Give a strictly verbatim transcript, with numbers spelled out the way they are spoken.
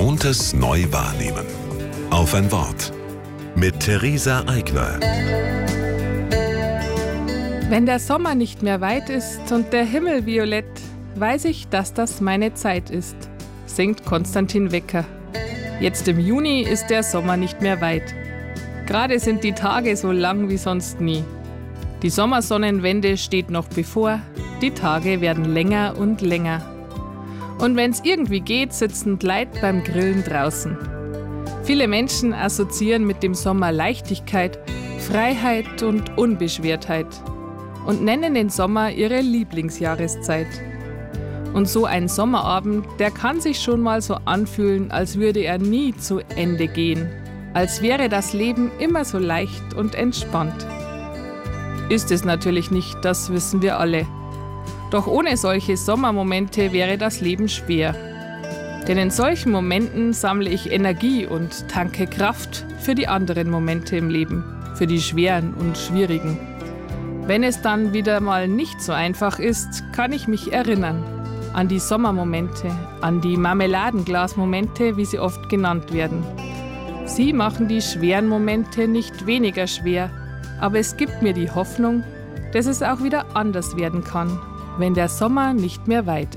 Gewohntes neu wahrnehmen. Auf ein Wort. Mit Theresa Eigner. Wenn der Sommer nicht mehr weit ist und der Himmel violett, weiß ich, dass das meine Zeit ist, singt Konstantin Wecker. Jetzt im Juni ist der Sommer nicht mehr weit. Gerade sind die Tage so lang wie sonst nie. Die Sommersonnenwende steht noch bevor, die Tage werden länger und länger. Und wenn's irgendwie geht, sitzen die Leute beim Grillen draußen. Viele Menschen assoziieren mit dem Sommer Leichtigkeit, Freiheit und Unbeschwertheit und nennen den Sommer ihre Lieblingsjahreszeit. Und so ein Sommerabend, der kann sich schon mal so anfühlen, als würde er nie zu Ende gehen, als wäre das Leben immer so leicht und entspannt. Ist es natürlich nicht, das wissen wir alle. Doch ohne solche Sommermomente wäre das Leben schwer. Denn in solchen Momenten sammle ich Energie und tanke Kraft für die anderen Momente im Leben, für die schweren und schwierigen. Wenn es dann wieder mal nicht so einfach ist, kann ich mich erinnern an die Sommermomente, an die Marmeladenglasmomente, wie sie oft genannt werden. Sie machen die schweren Momente nicht weniger schwer, aber es gibt mir die Hoffnung, dass es auch wieder anders werden kann, wenn der Sommer nicht mehr weit